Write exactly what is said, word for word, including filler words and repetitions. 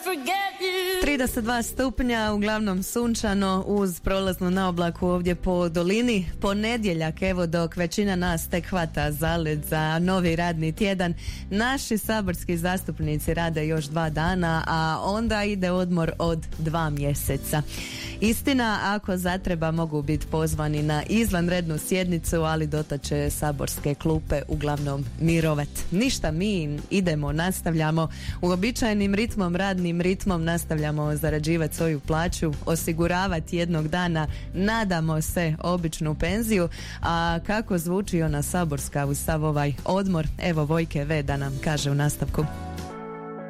trideset dva stupnja, uglavnom sunčano uz prolaznu naoblaku ovdje po dolini. Ponedjeljak, evo dok većina nas tek hvata zalet za novi radni tjedan, naši saborski zastupnici rade još dva dana, a onda ide odmor od dva mjeseca. Istina, ako zatreba mogu biti pozvani na izvanrednu sjednicu, ali dotad će saborske klupe uglavnom mirovat. Ništa, mi idemo, nastavljamo uobičajenim ritmom, radnim ritmom, nastavljamo zarađivati svoju plaću, osiguravati jednog dana, nadamo se, običnu penziju. A kako zvuči ona saborska uz sav ovaj odmor, evo Vojke V da nam kaže u nastavku.